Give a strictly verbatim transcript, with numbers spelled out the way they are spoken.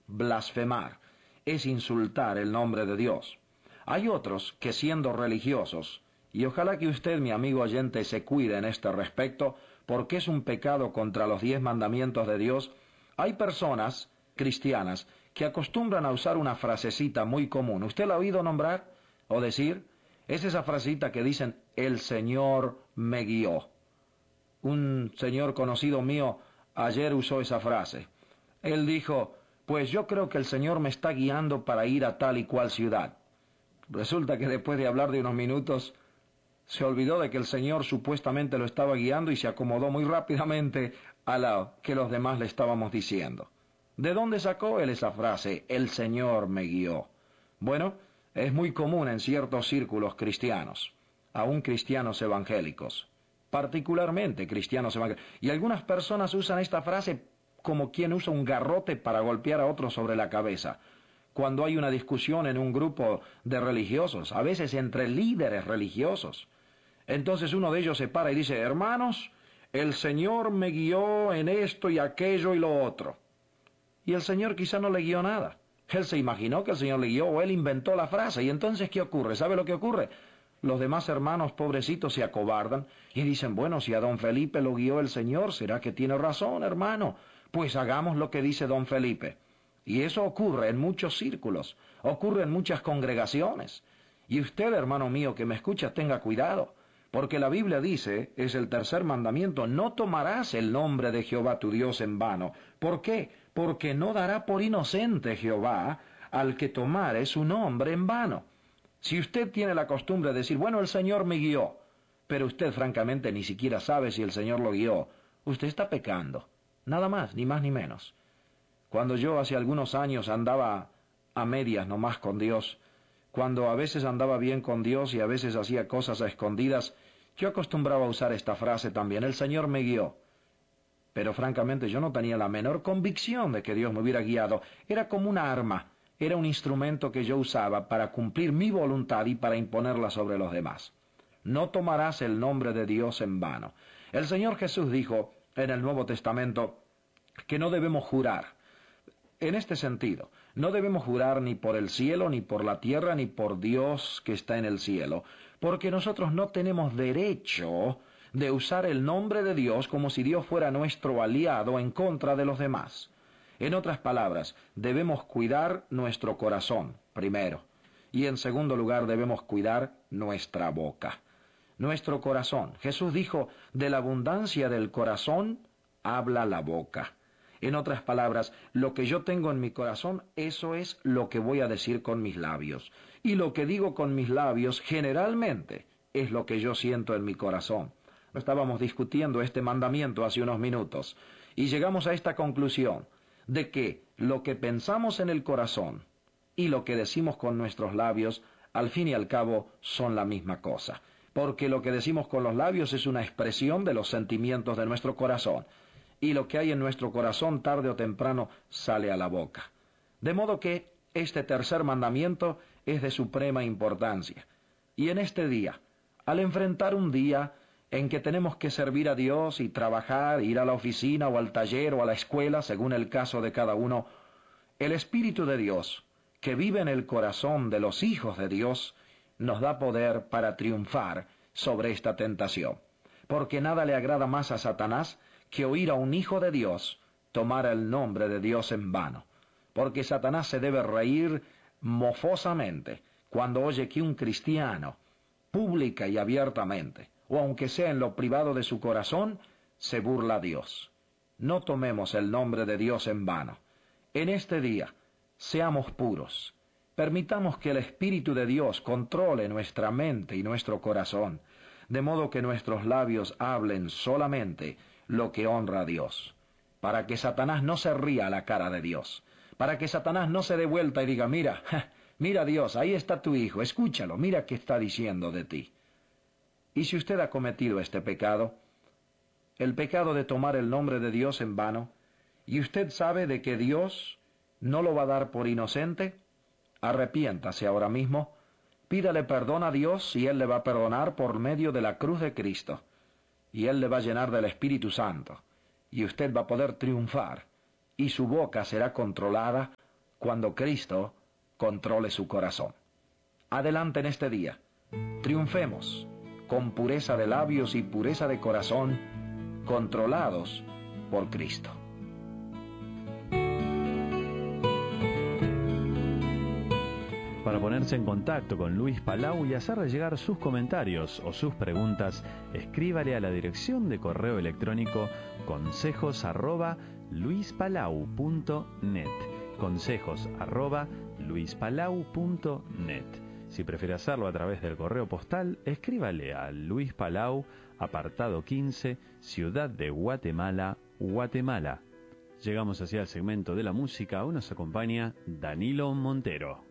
blasfemar, es insultar el nombre de Dios. Hay otros que siendo religiosos, y ojalá que usted, mi amigo oyente, se cuide en este respecto, porque es un pecado contra los diez mandamientos de Dios. Hay personas cristianas que acostumbran a usar una frasecita muy común. ¿Usted la ha oído nombrar o decir? Es esa frasecita que dicen, el Señor me guió. Un señor conocido mío ayer usó esa frase. Él dijo, pues yo creo que el Señor me está guiando para ir a tal y cual ciudad. Resulta que después de hablar de unos minutos, se olvidó de que el Señor supuestamente lo estaba guiando y se acomodó muy rápidamente a lo que los demás le estábamos diciendo. ¿De dónde sacó él esa frase, el Señor me guió? Bueno, es muy común en ciertos círculos cristianos, aún cristianos evangélicos, particularmente cristianos evangélicos. Y algunas personas usan esta frase como quien usa un garrote para golpear a otro sobre la cabeza. Cuando hay una discusión en un grupo de religiosos, a veces entre líderes religiosos, entonces uno de ellos se para y dice, hermanos, el Señor me guió en esto y aquello y lo otro. Y el Señor quizá no le guió nada. Él se imaginó que el Señor le guió o él inventó la frase. Y entonces, ¿qué ocurre? ¿Sabe lo que ocurre? Los demás hermanos pobrecitos se acobardan y dicen, bueno, si a don Felipe lo guió el Señor, ¿será que tiene razón, hermano? Pues hagamos lo que dice don Felipe. Y eso ocurre en muchos círculos, ocurre en muchas congregaciones. Y usted, hermano mío, que me escucha, tenga cuidado, porque la Biblia dice, es el tercer mandamiento, no tomarás el nombre de Jehová tu Dios en vano. ¿Por qué? Porque no dará por inocente Jehová al que tomare su nombre en vano. Si usted tiene la costumbre de decir, bueno, el Señor me guió, pero usted francamente ni siquiera sabe si el Señor lo guió, usted está pecando, nada más, ni más ni menos. Cuando yo hace algunos años andaba a medias nomás con Dios, cuando a veces andaba bien con Dios y a veces hacía cosas a escondidas, yo acostumbraba a usar esta frase también, el Señor me guió. Pero francamente yo no tenía la menor convicción de que Dios me hubiera guiado. Era como una arma, era un instrumento que yo usaba para cumplir mi voluntad y para imponerla sobre los demás. No tomarás el nombre de Dios en vano. El Señor Jesús dijo en el Nuevo Testamento que no debemos jurar. En este sentido, no debemos jurar ni por el cielo, ni por la tierra, ni por Dios que está en el cielo, porque nosotros no tenemos derecho de usar el nombre de Dios como si Dios fuera nuestro aliado en contra de los demás. En otras palabras, debemos cuidar nuestro corazón, primero, y en segundo lugar debemos cuidar nuestra boca. Nuestro corazón. Jesús dijo, de la abundancia del corazón habla la boca. En otras palabras, lo que yo tengo en mi corazón, eso es lo que voy a decir con mis labios. Y lo que digo con mis labios, generalmente, es lo que yo siento en mi corazón. Estábamos discutiendo este mandamiento hace unos minutos, y llegamos a esta conclusión, de que lo que pensamos en el corazón y lo que decimos con nuestros labios, al fin y al cabo, son la misma cosa. Porque lo que decimos con los labios es una expresión de los sentimientos de nuestro corazón. Y lo que hay en nuestro corazón tarde o temprano sale a la boca. De modo que este tercer mandamiento es de suprema importancia. Y en este día, al enfrentar un día en que tenemos que servir a Dios y trabajar, ir a la oficina o al taller o a la escuela, según el caso de cada uno, el Espíritu de Dios, que vive en el corazón de los hijos de Dios, nos da poder para triunfar sobre esta tentación. Porque nada le agrada más a Satanás que oír a un hijo de Dios tomar el nombre de Dios en vano. Porque Satanás se debe reír mofosamente cuando oye que un cristiano, pública y abiertamente, o aunque sea en lo privado de su corazón, se burla a Dios. No tomemos el nombre de Dios en vano. En este día, seamos puros. Permitamos que el Espíritu de Dios controle nuestra mente y nuestro corazón, de modo que nuestros labios hablen solamente lo que honra a Dios, para que Satanás no se ría a la cara de Dios, para que Satanás no se dé vuelta y diga, mira, ja, mira Dios, ahí está tu hijo, escúchalo, mira qué está diciendo de ti. Y si usted ha cometido este pecado, el pecado de tomar el nombre de Dios en vano, y usted sabe de que Dios no lo va a dar por inocente, arrepiéntase ahora mismo, pídale perdón a Dios y Él le va a perdonar por medio de la cruz de Cristo, y Él le va a llenar del Espíritu Santo, y usted va a poder triunfar, y su boca será controlada cuando Cristo controle su corazón. Adelante en este día. Triunfemos con pureza de labios y pureza de corazón, controlados por Cristo. Para ponerse en contacto con Luis Palau y hacerle llegar sus comentarios o sus preguntas, escríbale a la dirección de correo electrónico consejos arroba luispalau punto net. Consejos arroba luispalau punto net. Si prefiere hacerlo a través del correo postal, escríbale a Luis Palau, apartado quince, Ciudad de Guatemala, Guatemala. Llegamos hacia el segmento de la música, aún nos acompaña Danilo Montero.